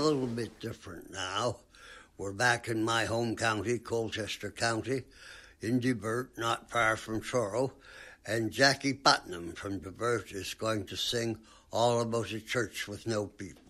little bit different now. We're back in my home county, Colchester County, in Debert, not far from Truro, and Jackie Putnam from Debert is going to sing All About a Church with No People.